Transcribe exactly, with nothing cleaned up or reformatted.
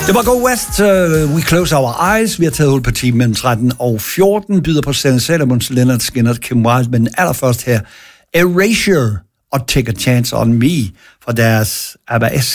Det var Go West, uh, We Close Our Eyes. Vi har taget hul på timen mellem tretten og fjorten. Byder på Sanne Salomon's, Leonard Skinner, Kim Wilde. Men allerførst her, Erasure og Take a Chance on Me fra deres A B B A